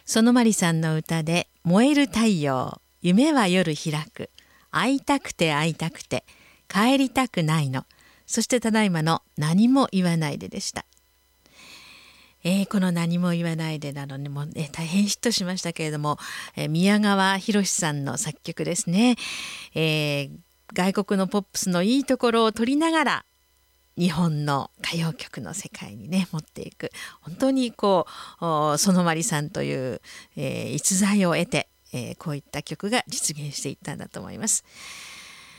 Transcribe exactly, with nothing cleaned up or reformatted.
園まりさんの歌で燃える太陽、夢は夜開く、会いたくて会いたくて帰りたくないの、そしてただいまの何も言わないででした。えー、この何も言わないでなのにも、えー、大変ヒットしましたけれども、えー、宮川博さんの作曲ですね、えー、外国のポップスのいいところを取りながら日本の歌謡曲の世界にね持っていく、本当にこう園まりさんという、えー、逸材を得て、えー、こういった曲が実現していったんだと思います。